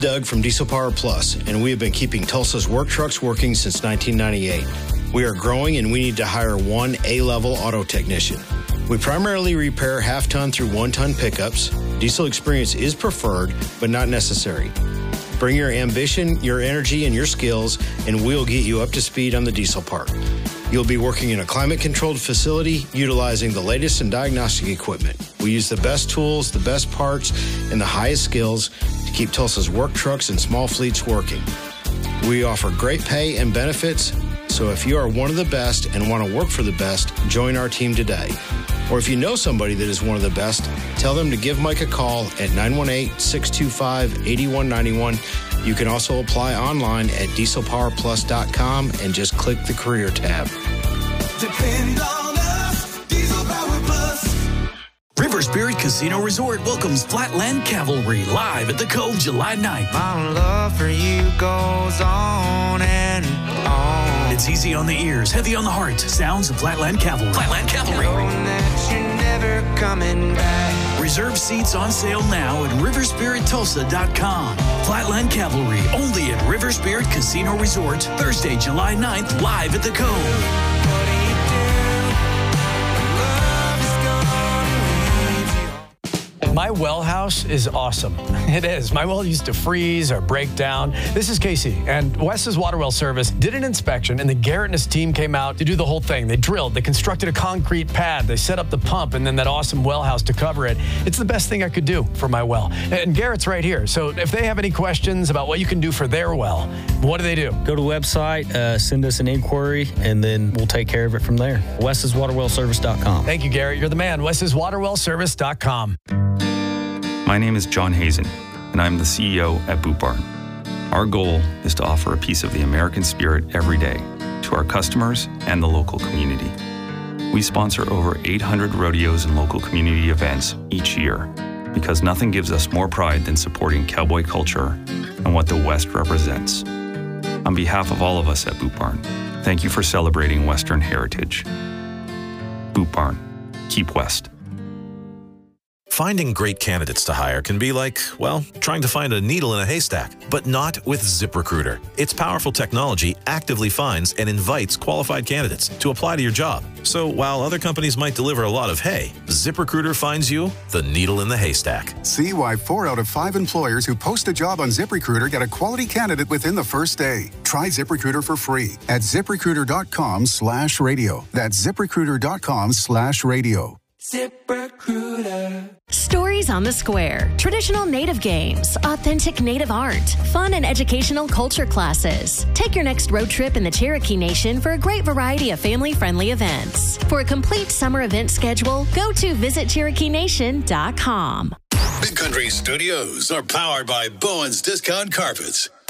Doug from Diesel Power Plus, and we have been keeping Tulsa's work trucks working since 1998. We are growing and we need to hire one A-level auto technician. We primarily repair half-ton through one-ton pickups. Diesel experience is preferred, but not necessary. Bring your ambition, your energy, and your skills, and we'll get you up to speed on the diesel part. You'll be working in a climate-controlled facility utilizing the latest in diagnostic equipment. We use the best tools, the best parts, and the highest skills to keep Tulsa's work trucks and small fleets working. We offer great pay and benefits, so if you are one of the best and want to work for the best, join our team today. Or if you know somebody that is one of the best, tell them to give Mike a call at 918-625-8191. You can also apply online at dieselpowerplus.com and just click the career tab. Depend on us, Diesel Power Plus. River Spirit Casino Resort welcomes Flatland Cavalry live at the Cove July 9th. My love for you goes on and on. It's easy on the ears, heavy on the heart. Sounds of Flatland Cavalry. Flatland Cavalry. Knowing that you're never coming back. Reserve seats on sale now at riverspirittulsa.com. Flatland Cavalry, only at River Spirit Casino Resort, Thursday, July 9th, live at the Cove. My well house is awesome. It is. My well used to freeze or break down. This is Casey, and Wes's Water Well Service did an inspection, and the Garrett and his team came out to do the whole thing. They drilled, they constructed a concrete pad, they set up the pump, and then that awesome well house to cover it. It's the best thing I could do for my well. And Garrett's right here, so if they have any questions about what you can do for their well, what do they do? Go to the website, send us an inquiry, and then we'll take care of it from there. Wes'sWaterWellService.com. Thank you, Garrett. You're the man. Wes'sWaterWellService.com. My name is John Hazen, and I'm the CEO at Boot Barn. Our goal is to offer a piece of the American spirit every day to our customers and the local community. We sponsor over 800 rodeos and local community events each year because nothing gives us more pride than supporting cowboy culture and what the West represents. On behalf of all of us at Boot Barn, thank you for celebrating Western heritage. Boot Barn, keep West. Finding great candidates to hire can be like, well, trying to find a needle in a haystack, but not with ZipRecruiter. Its powerful technology actively finds and invites qualified candidates to apply to your job. So while other companies might deliver a lot of hay, ZipRecruiter finds you the needle in the haystack. See why 4 out of 5 employers who post a job on ZipRecruiter get a quality candidate within the first day. Try ZipRecruiter for free at ZipRecruiter.com/radio. That's ZipRecruiter.com/radio. ZipRecruiter. Stories on the Square. Traditional Native games, authentic Native art, fun and educational culture classes. Take your next road trip in the Cherokee Nation for a great variety of family-friendly events. For a complete summer event schedule, go to visitcherokeenation.com. Big Country Studios are powered by Bowen's Discount Carpets.